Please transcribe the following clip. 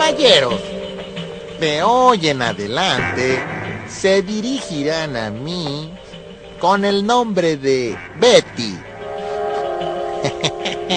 caballeros, de hoy en adelante se dirigirán a mí con el nombre de Betty.